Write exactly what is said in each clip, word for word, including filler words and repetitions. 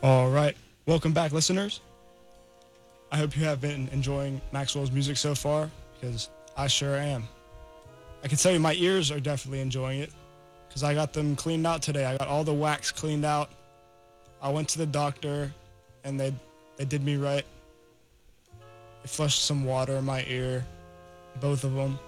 All right. Welcome back, listeners. I hope you have been enjoying Maxwell's music so far, because I sure am. I can tell you my ears are definitely enjoying it, because I got them cleaned out today. I got all the wax cleaned out. I went to the doctor, and they they did me right. They flushed some water in my ear, both of them.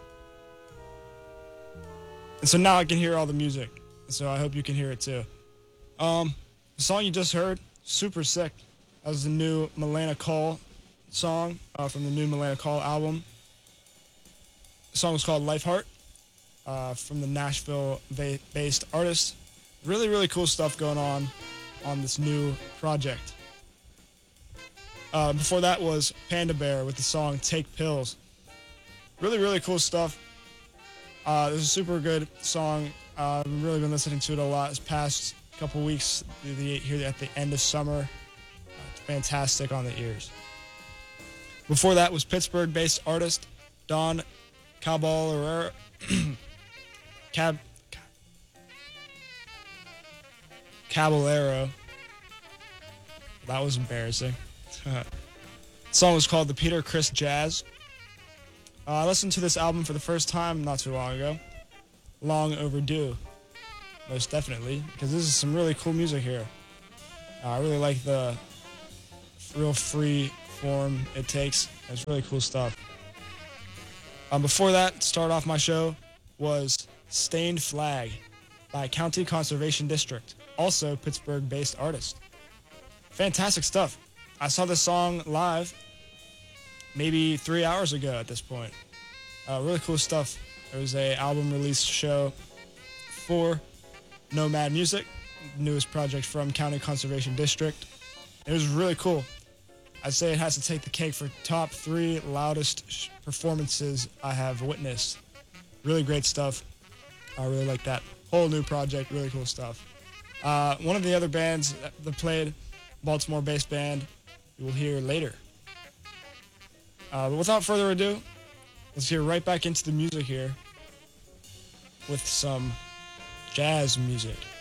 And so now I can hear all the music. So I hope you can hear it too. Um, the song you just heard, super sick. That was the new Milena Call song uh, from the new Milena Call album. The song was called Lifeheart uh, from the Nashville-based artist. Really, really cool stuff going on on this new project. Uh, before that was Panda Bear with the song Take Pills. Really, really cool stuff. Uh, this is a super good song. Uh, I've really been listening to it a lot this past couple weeks the, the, here at the end of summer. Uh, it's fantastic on the ears. Before that was Pittsburgh-based artist Don Caballero. Cab, Caballero. That was embarrassing. The song was called The Peter Criss Jazz. Uh, I listened to this album for the first time not too long ago. Long overdue, most definitely, because this is some really cool music here. Uh, I really like the real free form it takes. It's really cool stuff. Um, before that, to start off my show, was Stained Flag by County Conservation District, also Pittsburgh-based artist. Fantastic stuff. I saw this song live maybe three hours ago at this point. Uh, really cool stuff. There was a album release show for Nomad Music, newest project from County Conservation District. It was really cool. I'd say it has to take the cake for top three loudest sh- performances I have witnessed. Really great stuff. I really like that whole new project. Really cool stuff. Uh, one of the other bands that played, Baltimore-based band, you will hear later. Uh, but without further ado, let's get right back into the music here with some jazz music.